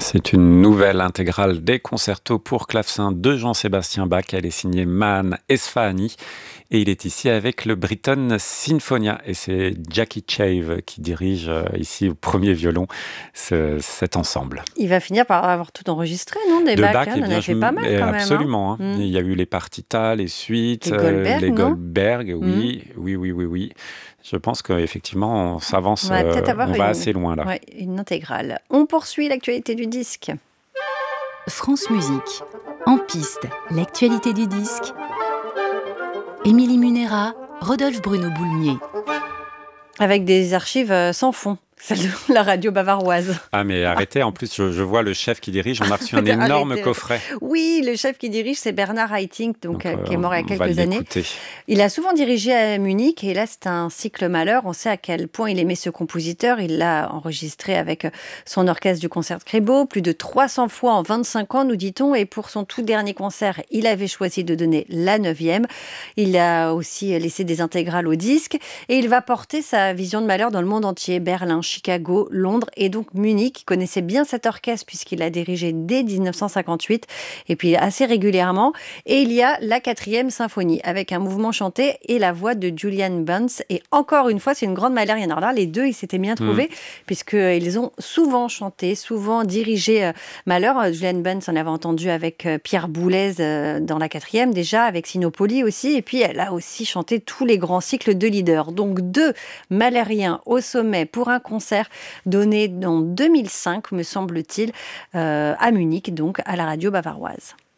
C'est une nouvelle intégrale des concertos pour clavecin de Jean-Sébastien Bach. Elle est signée Mahan Esfahani et il est ici avec le Britten Sinfonia. Et c'est Jackie Chave qui dirige ici au premier violon cet ensemble. Il va finir par avoir tout enregistré, non, des De Bach, Bach, on en a fait pas mal quand même. absolument. Il y a eu les partitas, les suites, Les Goldberg, les non Goldberg, oui. Je pense qu'effectivement, on s'avance, On va peut-être avoir on va assez loin là. Ouais, une intégrale. On poursuit l'actualité du disque. France Musique, en piste, l'actualité du disque. Émilie Munera, Rodolphe Bruno Boulmier. Avec des archives sans fond. Celle de la radio bavaroise. Ah mais arrêtez, en plus je vois le chef qui dirige, on a reçu un énorme coffret. Oui, le chef qui dirige, c'est Bernard Haitink, donc qui est mort il y a quelques années. Il a souvent dirigé à Munich et là c'est un cycle Mahler. On sait à quel point il aimait ce compositeur. Il l'a enregistré avec son orchestre du Concertgebouw, plus de 300 fois en 25 ans, nous dit-on. Et pour son tout dernier concert, il avait choisi de donner la 9e. Il a aussi laissé des intégrales au disque et il va porter sa vision de Mahler dans le monde entier. Berlin, Chicago, Londres et donc Munich. Il connaissait bien cet orchestre puisqu'il l'a dirigé dès 1958 et puis assez régulièrement. Et il y a la 4e symphonie avec un mouvement chanté et la voix de Julian Bunce. Et encore une fois, c'est une grande Mahlerienne. Alors là, les deux, ils s'étaient bien trouvés puisqu'ils ont souvent chanté, souvent dirigé Mahler. Julian Bunce, on avait entendu avec Pierre Boulez dans la 4e déjà, avec Sinopoli aussi. Et puis, elle a aussi chanté tous les grands cycles de leader. Donc, deux Mahleriens au sommet pour un concert donné en 2005, me semble-t-il, à Munich, donc à la radio bavaroise.